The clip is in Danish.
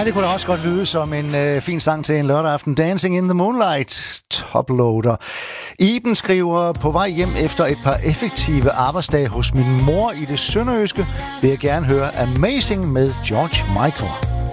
det kunne da også godt lyde som en fin sang til en lørdag aften. Dancing in the Moonlight, Toploader. Iben skriver, på vej hjem efter et par effektive arbejdsdage hos min mor i det sønderjyske, vil jeg gerne høre Amazing med George Michael.